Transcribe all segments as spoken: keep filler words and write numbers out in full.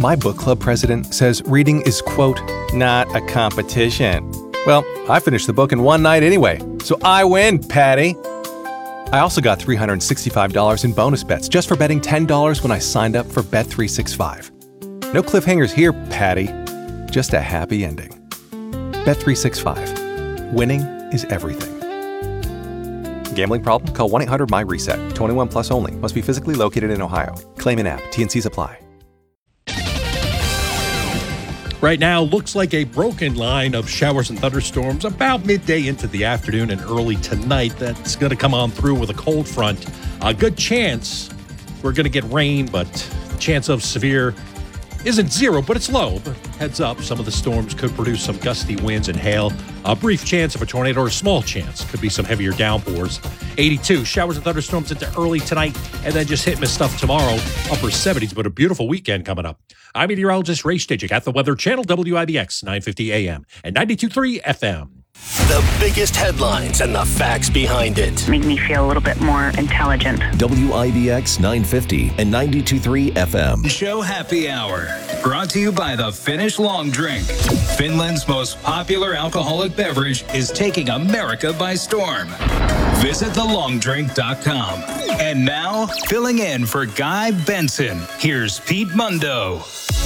My book club president says reading is, quote, not a competition. Well, I finished the book in one night anyway, so I win, Patty. I also got three hundred sixty-five dollars in bonus bets just for betting ten dollars when I signed up for Bet three sixty-five. No cliffhangers here, Patty. Just a happy ending. Bet three sixty-five. Winning is everything. Gambling problem? Call one eight hundred my reset. twenty-one plus only. Must be physically located in Ohio. Claim in app. T N Cs apply. Right now, looks like a broken line of showers and thunderstorms about midday into the afternoon and early tonight. That's going to come on through with a cold front. A good chance we're going to get rain, but the chance of severe isn't zero, but it's low. But heads up, some of the storms could produce some gusty winds and hail. A brief chance of a tornado or a small chance. Could be some heavier downpours. eighty-two, showers and thunderstorms into early tonight, and then just hit miss stuff tomorrow. Upper seventies, but a beautiful weekend coming up. I'm meteorologist Ray Stijik at the Weather Channel, W I B X nine fifty A M and ninety-two point three F M. The biggest headlines and the facts behind it. Make me feel a little bit more intelligent. W I B X nine fifty and ninety-two point three F M. Show Happy Hour. Brought to you by the Finnish Long Drink. Finland's most popular alcoholic beverage is taking America by storm. Visit the long drink dot com. And now, filling in for Guy Benson, here's Pete Mundo.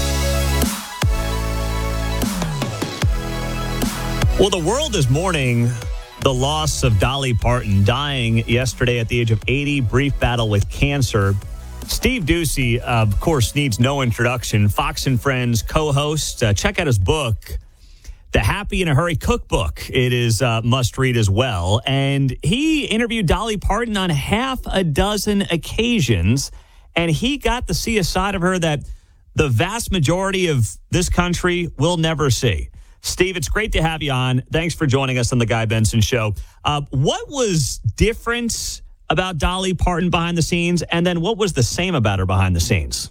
Well, the world is mourning the loss of Dolly Parton, dying yesterday at the age of eighty, brief battle with cancer. Steve Doocy, of course, needs no introduction. Fox and Friends co-host. Uh, check out his book, The Happy in a Hurry Cookbook. It is uh, must-read as well. And he interviewed Dolly Parton on half a dozen occasions, and he got to see a side of her that the vast majority of this country will never see. Steve, it's great to have you on. Thanks for joining us on the Guy Benson Show. Uh, what was different about Dolly Parton behind the scenes, and then what was the same about her behind the scenes?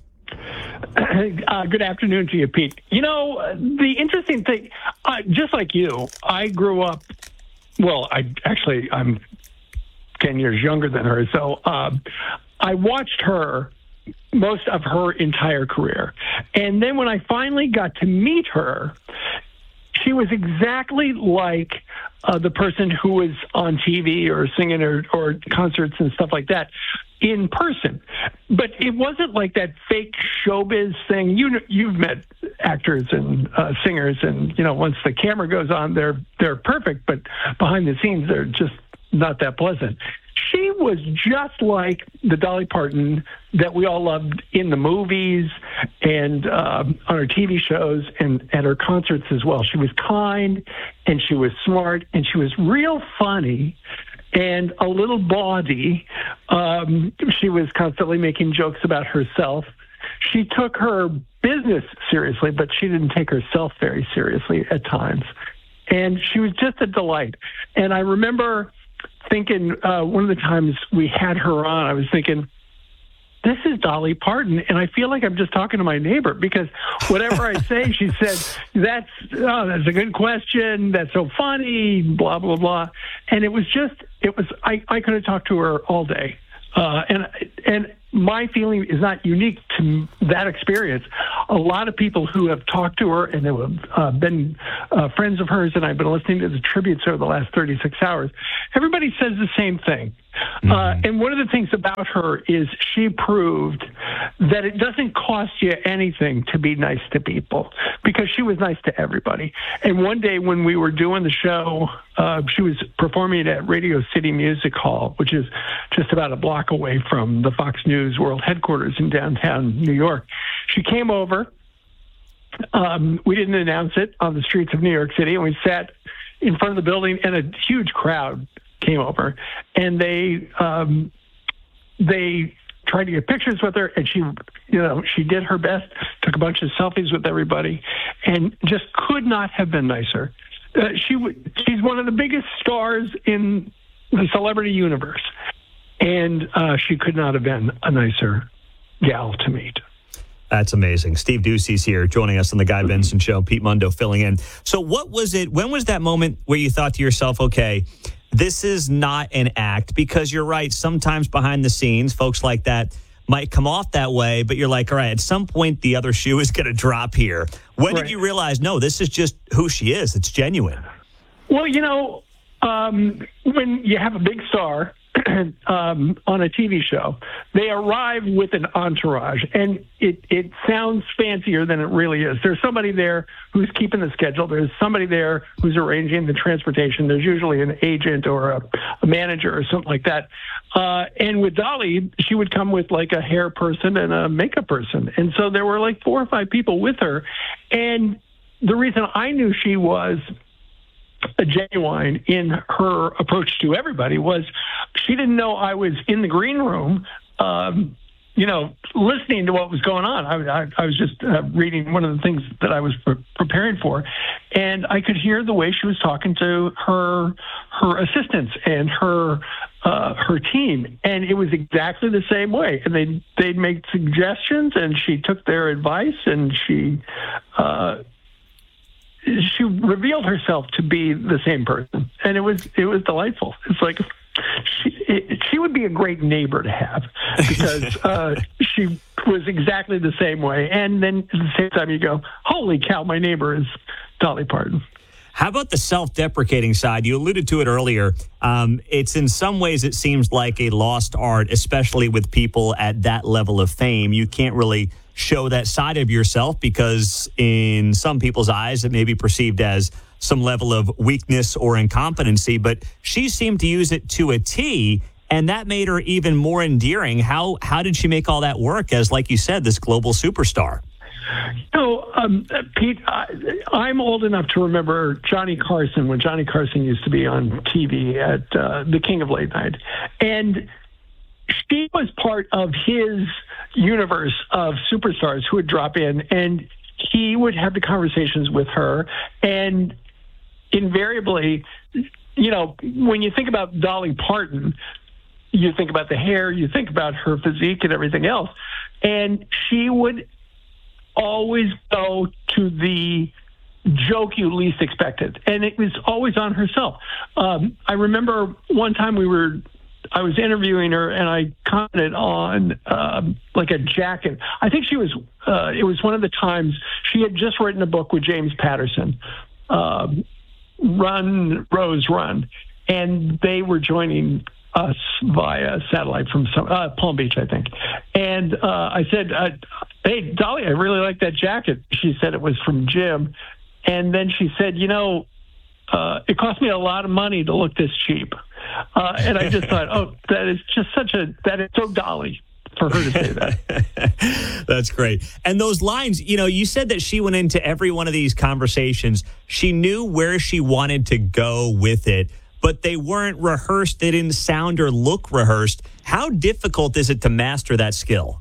Uh, good afternoon to you, Pete. You know, the interesting thing, uh, just like you, I grew up, well, I actually, I'm ten years younger than her, so um, I watched her most of her entire career. And then when I finally got to meet her, she was exactly like uh, the person who was on T V or singing or, or concerts and stuff like that in person. But it wasn't like that fake showbiz thing. You, you've met actors and uh, singers, and, you know, once the camera goes on, they're they're perfect, but behind the scenes, they're just not that pleasant. She was just like the Dolly Parton that we all loved in the movies and um, on her T V shows and at her concerts as well. She was kind, and she was smart, and she was real funny and a little bawdy. Um, she was constantly making jokes about herself. She took her business seriously, but she didn't take herself very seriously at times. And she was just a delight. And I remember thinking uh, one of the times we had her on, I was thinking, this is Dolly Parton, and I feel like I'm just talking to my neighbor, because whatever I say, she said, that's, oh, that's a good question, that's so funny, blah, blah, blah. And it was just, it was, I, I could have talked to her all day. Uh, and and my feeling is not unique to that experience. A lot of people who have talked to her and who have uh, been uh, friends of hers, and I've been listening to the tributes over the last thirty-six hours, everybody says the same thing. Mm-hmm. Uh, and one of the things about her is she proved that it doesn't cost you anything to be nice to people, because she was nice to everybody. And one day when we were doing the show, uh, she was performing at Radio City Music Hall, which is just about a block away from the Fox News World headquarters in downtown New York. She came over. Um, we didn't announce it on the streets of New York City, and we sat in front of the building, and a huge crowd came over, and they um, they tried to get pictures with her, and she, you know, she did her best, took a bunch of selfies with everybody, and just could not have been nicer. Uh, she she's one of the biggest stars in the celebrity universe, and uh, she could not have been a nicer gal to meet. That's amazing. Steve Doocy's here joining us on the Guy Benson Show. Pete Mundo filling in. So what was it, when was that moment where you thought to yourself, okay, this is not an act? Because you're right, sometimes behind the scenes, folks like that might come off that way, but you're like, all right, at some point the other shoe is going to drop here. When Right. did you realize, no, this is just who she is? It's genuine. Well, you know, um, when you have a big star um, on a T V show, they arrive with an entourage, and it, it sounds fancier than it really is. There's somebody there who's keeping the schedule. There's somebody there who's arranging the transportation. There's usually an agent or a, a manager or something like that. Uh, and with Dolly, she would come with like a hair person and a makeup person. And so there were like four or five people with her. And the reason I knew she was a genuine in her approach to everybody was she didn't know I was in the green room, um, you know, listening to what was going on. I, I, I was just uh, reading one of the things that I was pre- preparing for, and I could hear the way she was talking to her her assistants and her uh, her team, and it was exactly the same way. And they they'd make suggestions, and she took their advice, and she. Uh, She revealed herself to be the same person, and it was it was delightful. It's like she it, she would be a great neighbor to have because uh, she was exactly the same way. And then at the same time, you go, "Holy cow, my neighbor is Dolly Parton." How about the self-deprecating side? You alluded to it earlier. Um, it's in some ways it seems like a lost art, especially with people at that level of fame. You can't really show that side of yourself because in some people's eyes it may be perceived as some level of weakness or incompetency, but she seemed to use it to a T, and that made her even more endearing. How how did she make all that work as, like you said, this global superstar? So, um, Pete, I, I'm old enough to remember Johnny Carson when Johnny Carson used to be on T V at uh, the King of Late Night. And she was part of his universe of superstars who would drop in, and he would have the conversations with her. And invariably, you know, when you think about Dolly Parton, you think about the hair, you think about her physique and everything else. And she would always go to the joke you least expected. And it was always on herself. Um, I remember one time we were, I was interviewing her and I commented on um, like a jacket. I think she was, uh, it was one of the times she had just written a book with James Patterson, um, Run, Rose, Run. And they were joining us via satellite from some, uh, Palm Beach, I think. And uh, I said, uh, hey, Dolly, I really like that jacket. She said it was from Jim. And then she said, you know, uh, it cost me a lot of money to look this cheap. Uh, and I just thought, oh, that is just such a, that is so Dolly for her to say that. That's great. And those lines, you know, you said that she went into every one of these conversations. She knew where she wanted to go with it, but they weren't rehearsed. They didn't sound or look rehearsed. How difficult is it to master that skill?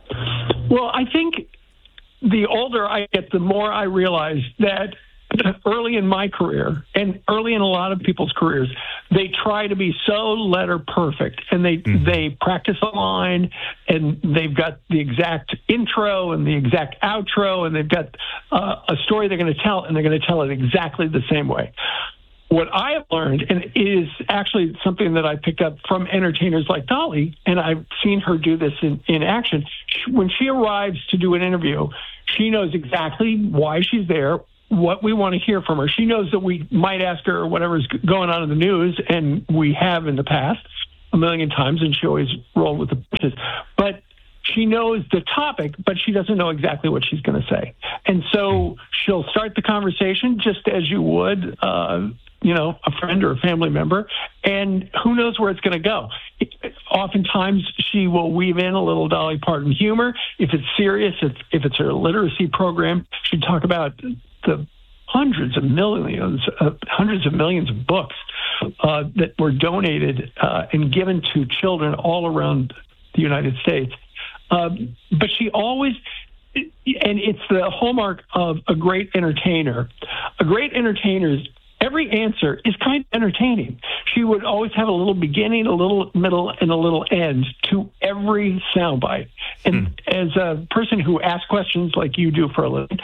Well, I think the older I get, the more I realize that early in my career and early in a lot of people's careers, they try to be so letter perfect, and they mm-hmm. they practice a line, and they've got the exact intro and the exact outro, and they've got uh, a story they're going to tell, and they're going to tell it exactly the same way. What I have learned, and it is actually something that I picked up from entertainers like Dolly, and I've seen her do this in, in action. When she arrives to do an interview, she knows exactly why she's there, what we want to hear from her. She knows that we might ask her whatever's going on in the news, and we have in the past a million times, and she always rolled with the punches. But she knows the topic, but she doesn't know exactly what she's going to say. And so she'll start the conversation just as you would, uh, you know, a friend or a family member, and who knows where it's going to go. It, oftentimes, she will weave in a little Dolly Parton humor. If it's serious, if, if it's her literacy program, she'd talk about the hundreds of millions, uh, hundreds of millions of books uh, that were donated uh, and given to children all around the United States. Um, but she always, and it's the hallmark of a great entertainer. A great entertainer, every answer is kind of entertaining. She would always have a little beginning, a little middle, and a little end to every soundbite. And hmm. as a person who asks questions like you do for a living,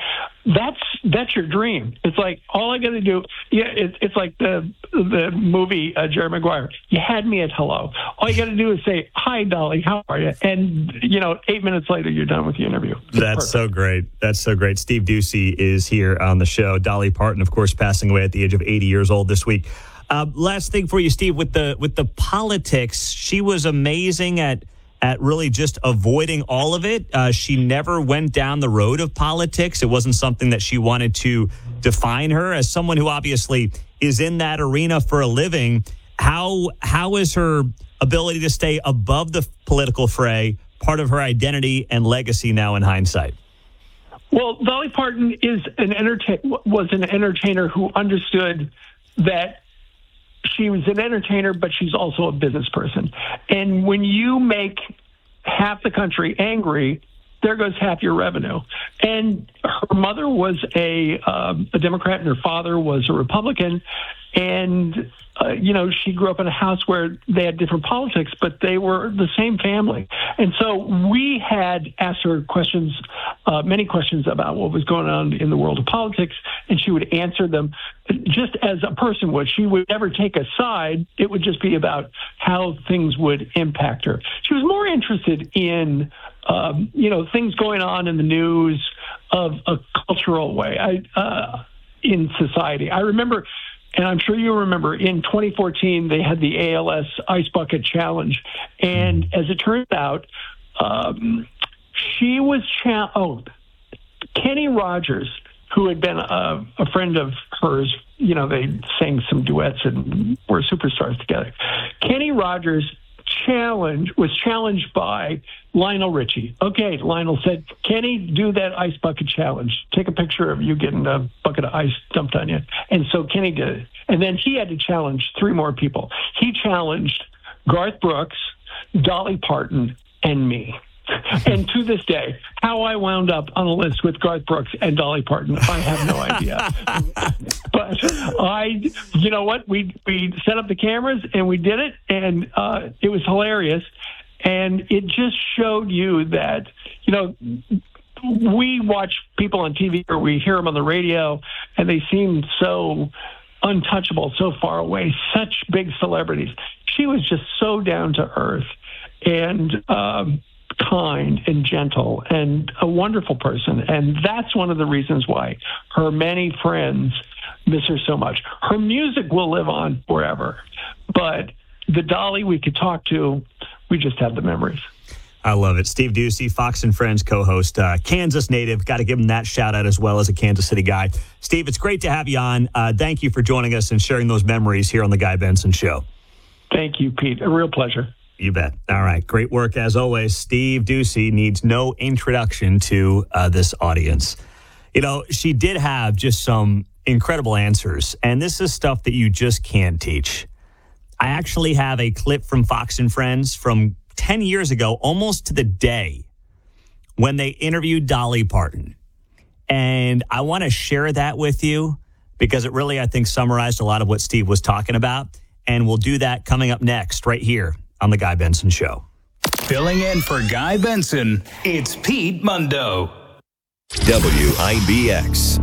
that's that's your dream. It's like all I got to do. Yeah, it, it's like the the movie uh, Jerry Maguire. You had me at hello. All you got to do is say, "Hi, Dolly, how are you?" And you know, eight minutes later, you're done with the interview. It's That's perfect. so great. That's so great. Steve Doocy is here on the show. Dolly Parton, of course, passing away at the age of eighty years old this week. Uh, last thing for you, Steve, with the with the politics, she was amazing at. at really just avoiding all of it. Uh, she never went down the road of politics. It wasn't something that she wanted to define her. As someone who obviously is in that arena for a living, how how is her ability to stay above the political fray part of her identity and legacy now in hindsight? Well, Dolly Parton is an entertain- was an entertainer who understood that she was an entertainer, but she's also a business person. And when you make half the country angry, there goes half your revenue. And her mother was a, um, a Democrat and her father was a Republican. And, uh, you know, she grew up in a house where they had different politics, but they were the same family. And so we had asked her questions, uh, many questions about what was going on in the world of politics, and she would answer them just as a person would. She would never take a side. It would just be about how things would impact her. She was more interested in, um, you know, things going on in the news of a cultural way I, uh, in society. I remember... And I'm sure you remember in twenty fourteen, they had the A L S Ice Bucket Challenge. And as it turns out, um, she was, cha- oh, Kenny Rogers, who had been a, a friend of hers, you know, they sang some duets and were superstars together. Kenny Rogers challenge was challenged by Lionel Richie. Okay, Lionel said, Kenny, do that ice bucket challenge. Take a picture of you getting a bucket of ice dumped on you. And so Kenny did it. And then he had to challenge three more people. He challenged Garth Brooks, Dolly Parton, and me. And to this day, how I wound up on a list with Garth Brooks and Dolly Parton, I have no idea. But I, you know what, we we set up the cameras and we did it, and uh, it was hilarious. And it just showed you that, you know, we watch people on T V or we hear them on the radio, and they seem so untouchable, so far away, such big celebrities. She was just so down to earth and um, kind and gentle and a wonderful person. And that's one of the reasons why her many friends miss her so much. Her music will live on forever, but the Dolly we could talk to, we just have the memories. I love it. Steve Doocy, Fox and Friends co-host, uh, Kansas native. Got to give him that shout out as well as a Kansas City guy. Steve, it's great to have you on. Uh, thank you for joining us and sharing those memories here on the Guy Benson Show. Thank you, Pete. A real pleasure. You bet. All right. Great work as always. Steve Doocy needs no introduction to uh, this audience. You know, she did have just some incredible answers, and this is stuff that you just can't teach. I actually have a clip from Fox and Friends from ten years ago, almost to the day, when they interviewed Dolly Parton. And I want to share that with you because it really, I think, summarized a lot of what Steve was talking about. And we'll do that coming up next right here on The Guy Benson Show. Filling in for Guy Benson, it's Pete Mundo. W I B X.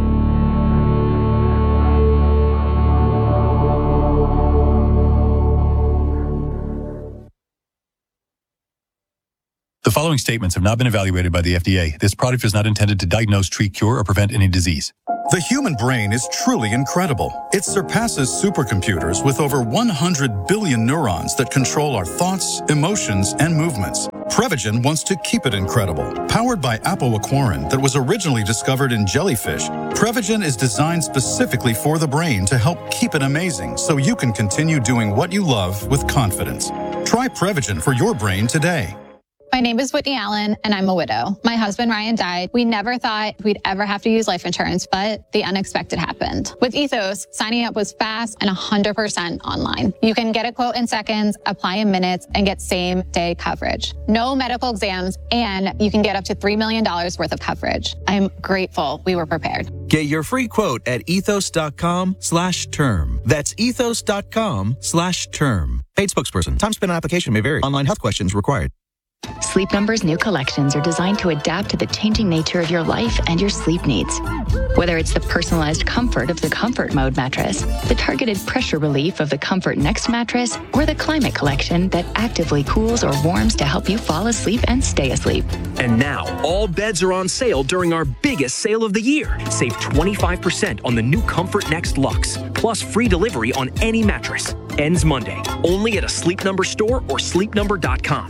The following statements have not been evaluated by the F D A. This product is not intended to diagnose, treat, cure, or prevent any disease. The human brain is truly incredible. It surpasses supercomputers with over one hundred billion neurons that control our thoughts, emotions, and movements. Prevagen wants to keep it incredible. Powered by apoaquarin that was originally discovered in jellyfish, Prevagen is designed specifically for the brain to help keep it amazing so you can continue doing what you love with confidence. Try Prevagen for your brain today. My name is Whitney Allen, and I'm a widow. My husband, Ryan, died. We never thought we'd ever have to use life insurance, but the unexpected happened. With Ethos, signing up was fast and one hundred percent online. You can get a quote in seconds, apply in minutes, and get same-day coverage. No medical exams, and you can get up to three million dollars worth of coverage. I'm grateful we were prepared. Get your free quote at ethos.com slash term. That's ethos.com slash term. Paid spokesperson. Time spent on application may vary. Online health questions required. Sleep Number's new collections are designed to adapt to the changing nature of your life and your sleep needs. Whether it's the personalized comfort of the Comfort Mode mattress, the targeted pressure relief of the Comfort Next mattress, or the Climate Collection that actively cools or warms to help you fall asleep and stay asleep. And now, all beds are on sale during our biggest sale of the year. Save twenty-five percent on the new Comfort Next Luxe, plus free delivery on any mattress. Ends Monday, only at a Sleep Number store or sleep number dot com.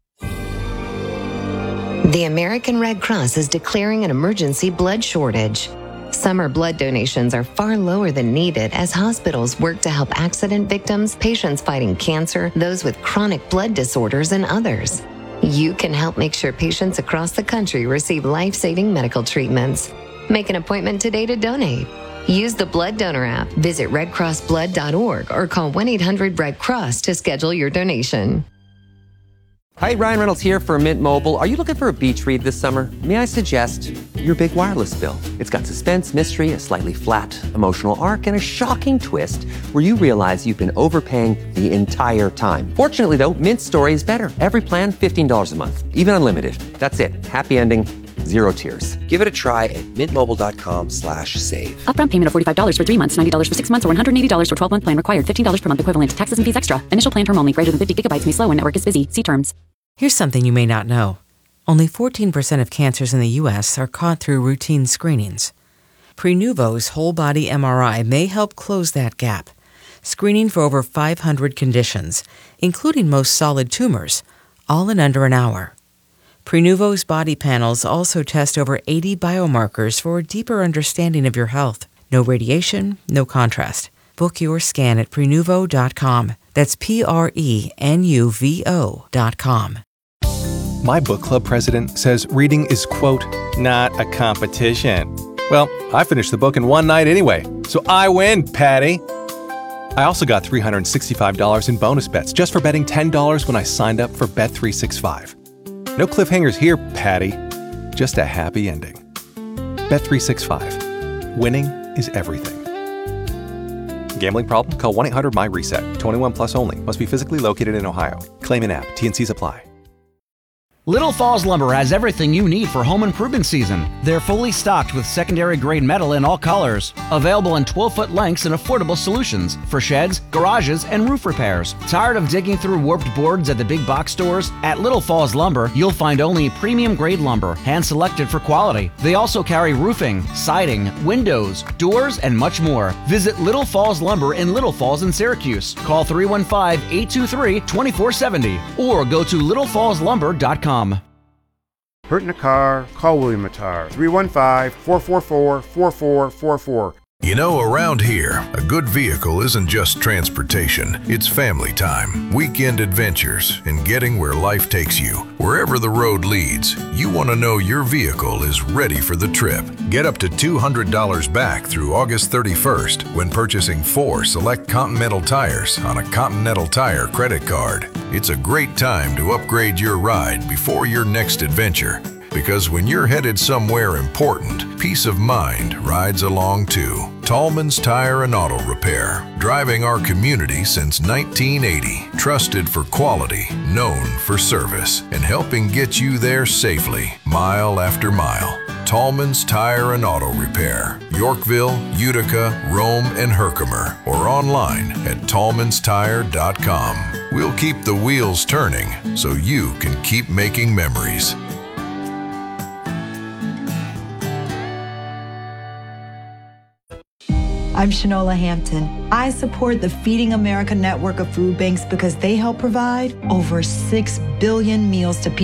The American Red Cross is declaring an emergency blood shortage. Summer blood donations are far lower than needed as hospitals work to help accident victims, patients fighting cancer, those with chronic blood disorders, and others. You can help make sure patients across the country receive life-saving medical treatments. Make an appointment today to donate. Use the Blood Donor app, visit red cross blood dot org, or call one eight hundred red cross to schedule your donation. Hi, Ryan Reynolds here for Mint Mobile. Are you looking for a beach read this summer? May I suggest your big wireless bill? It's got suspense, mystery, a slightly flat emotional arc, and a shocking twist where you realize you've been overpaying the entire time. Fortunately, though, Mint's story is better. Every plan, fifteen dollars a month, even unlimited. That's it. Happy ending, zero tears. Give it a try at mintmobile.com slash save. Upfront payment of forty-five dollars for three months, ninety dollars for six months, or one hundred eighty dollars for twelve-month plan required. fifteen dollars per month equivalent. Taxes and fees extra. Initial plan term only. Greater than fifty gigabytes may slow when network is busy. See terms. Here's something you may not know. Only fourteen percent of cancers in the U S are caught through routine screenings. Prenuvo's whole-body M R I may help close that gap, screening for over five hundred conditions, including most solid tumors, all in under an hour. Prenuvo's body panels also test over eighty biomarkers for a deeper understanding of your health. No radiation, no contrast. Book your scan at prenuvo dot com. That's P R E N U V O dot com. My book club president says reading is, quote, not a competition. Well, I finished the book in one night anyway, so I win, Patty. I also got three hundred sixty-five dollars in bonus bets just for betting ten dollars when I signed up for Bet three sixty-five. No cliffhangers here, Patty. Just a happy ending. Bet three sixty-five. Winning is everything. Gambling problem? Call one eight hundred M Y reset. twenty-one plus only. Must be physically located in Ohio. Claim in app. T and Cs apply. Little Falls Lumber has everything you need for home improvement season. They're fully stocked with secondary grade metal in all colors. Available in twelve-foot lengths and affordable solutions for sheds, garages, and roof repairs. Tired of digging through warped boards at the big box stores? At Little Falls Lumber, you'll find only premium grade lumber, hand-selected for quality. They also carry roofing, siding, windows, doors, and much more. Visit Little Falls Lumber in Little Falls in Syracuse. Call three one five, eight two three, two four seven zero or go to little falls lumber dot com. Hurt in a car? Call William Mattar. three one five, four four four, four four four four. You know, around here, a good vehicle isn't just transportation. It's family time, weekend adventures, and getting where life takes you. Wherever the road leads, you want to know your vehicle is ready for the trip. Get up to two hundred dollars back through August thirty-first when purchasing four select Continental tires on a Continental Tire credit card. It's a great time to upgrade your ride before your next adventure. Because when you're headed somewhere important, peace of mind rides along too. Tallman's Tire and Auto Repair, driving our community since nineteen eighty. Trusted for quality, known for service, and helping get you there safely, mile after mile. Tallman's Tire and Auto Repair, Yorkville, Utica, Rome, and Herkimer, or online at tallmans tire dot com. We'll keep the wheels turning so you can keep making memories. I'm Shanola Hampton. I support the Feeding America network of food banks because they help provide over six billion meals to people